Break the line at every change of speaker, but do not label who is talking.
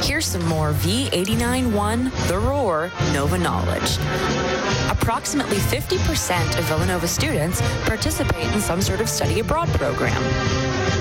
Here's some more V89.1 The Roar Nova knowledge. Approximately 50% of Villanova students participate in some sort of study abroad program.